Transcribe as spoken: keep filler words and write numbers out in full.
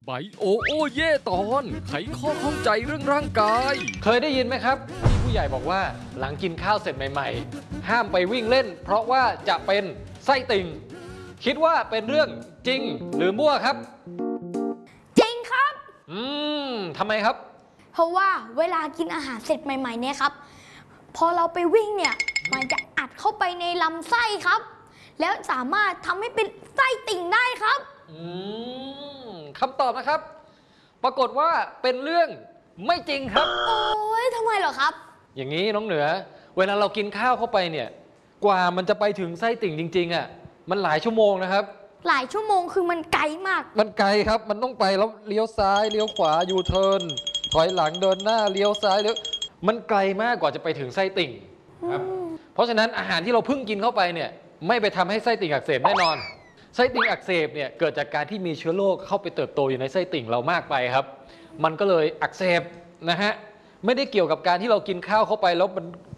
ไบโอโอเย่ตอนไขข้อข้องใจเรื่องร่างกายเคยได้ยินไหมครับที่ผู้ใหญ่บอกว่าหลังกินข้าวเสร็จใหม่ๆห้ามไปวิ่งเล่นเพราะว่าจะเป็นไส้ติ่งคิดว่าเป็นเรื่องจริงหรือมั่วครับจริงครับอืมทำไมครับเพราะว่าเวลากินอาหารเสร็จใหม่ๆเนี่ยครับพอเราไปวิ่งเนี่ยมันจะอัดเข้าไปในลำไส้ครับแล้วสามารถทำให้เป็นไส้ติ่งได้ครับอืมคำตอบนะครับปรากฏว่าเป็นเรื่องไม่จริงครับโอ้ยทำไมเหรอครับอย่างนี้น้องเหนือเวลาเรากินข้าวเข้าไปเนี่ยกว่ามันจะไปถึงไส้ติ่งจริงๆอ่ะมันหลายชั่วโมงนะครับหลายชั่วโมงคือมันไกลมากมันไกลครับมันต้องไปแล้วเลี้ยวซ้ายเลี้ยวขวายูเทิร์นถอยหลังเดินหน้าเลี้ยวซ้ายเลี้ยวมันไกลมากกว่าจะไปถึงไส้ติ่งครับเพราะฉะนั้นอาหารที่เราเพิ่งกินเข้าไปเนี่ยไม่ไปทำให้ไส้ติ่งอักเสบแน่นอนไส้ติ่งอักเสบเนี่ยเกิดจากการที่มีเชื้อโรคเข้าไปเติบโตอยู่ในไส้ติ่งเรามากไปครับมันก็เลยอักเสบนะฮะไม่ได้เกี่ยวกับการที่เรากินข้าวเข้าไปแล้วมัน